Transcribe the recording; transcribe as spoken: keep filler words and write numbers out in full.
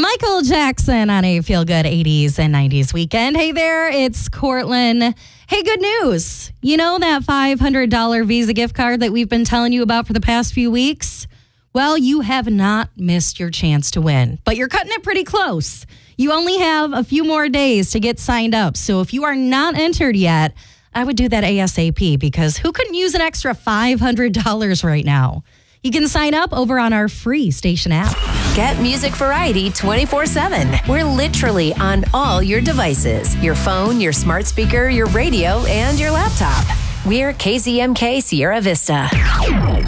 Michael Jackson on a feel-good eighties and nineties weekend. Hey there, it's Cortland. Hey, good news. You know that five hundred dollars Visa gift card that we've been telling you about for the past few weeks? Well, you have not missed your chance to win, but you're cutting it pretty close. You only have a few more days to get signed up. So if you are not entered yet, I would do that ASAP because who couldn't use an extra five hundred dollars right now? You can sign up over on our free station app. Get music variety twenty-four seven. We're literally on all your devices. Your phone, your smart speaker, your radio, and your laptop. We're K Z M K Sierra Vista.